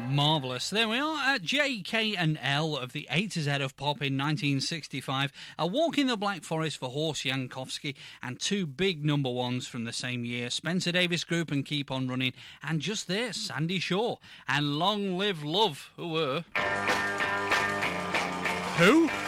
Marvellous. There we are at J, K and L of the A to Z of Pop in 1965. A Walk in the Black Forest for Horst Jankowski, and two big number ones from the same year, Spencer Davis Group and Keep On Running, and just there, Sandy Shaw and Long Live Love. Who were? Who?